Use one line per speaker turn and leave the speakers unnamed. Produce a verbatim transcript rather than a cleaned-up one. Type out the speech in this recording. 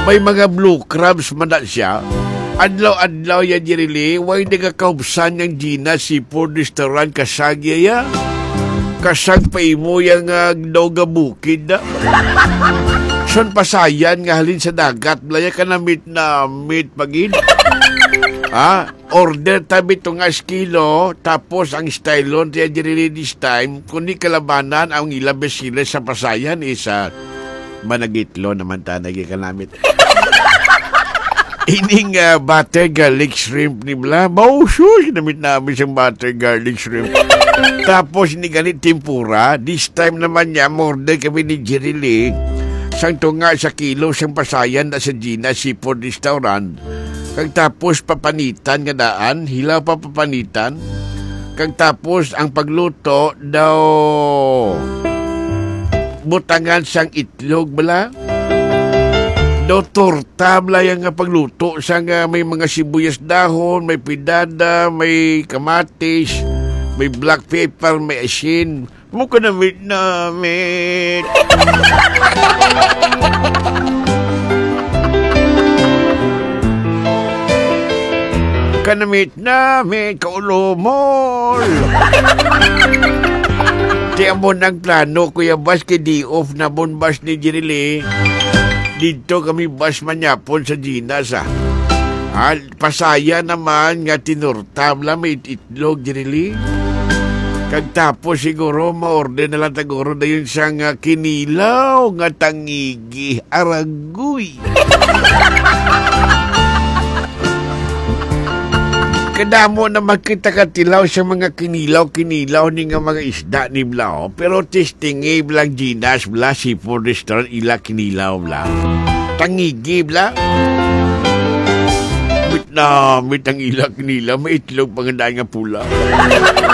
May mga blue crabs man na siya. Adlaw-adlaw ya dirili, way nagakaubsan ng Gina Seafood Restaurant kasagya ya. Kasag pa imo yung uh, daw bukid na. Son pasayan nga halin sa dagat, blaya ka na meat na meat pagin. Ha? Order tabi itong as kilo, tapos ang stylon tiya dirili this time, kundi kalabanan ang ilabes sila sa pasayan isa managitlo naman tanagi ka namin. Ining uh, butter garlic shrimp ni Bla. Mausus, namit namin siyang butter garlic shrimp. Tapos ni ganit tempura. This time naman niya, order kami ni Jirili. Sang tunga sa kilo, sang pasayan na sa Gina Seafood Restaurant. Kag tapos papanitan nga daan, hilaw pa papanitan. Kag tapos ang pagluto daw butangan sang itlog Bla. Do torta blayang nga pagluto sa nga may mga sibuyas dahon, may pidada, may kamatis, may black pepper, may asin. Mukha na meat namin. Kanamit namin, kaulomol. Di mo ng plano, Kuya Bas, kay di off na bonbas ni Jirili. Dito kami bas manyapon sa Ginas, ah. Ah, pasaya naman nga tinurtabla may itlog, Jirili. Kag tapos siguro ma-order na lang taguro na yun siyang uh, kinilaw nga tangigi, aragoy. Kadamo na makita ka tilaw sa mga kinilaw-kinilaw ni nga mga isda ni Bla. Pero testingi Blang Ginas Bla, Seafood Restaurant ila kinilaw Bla. Tangigi Bla. Mit na, mit ang ila kinilaw, may itlog pangandaan nga pula.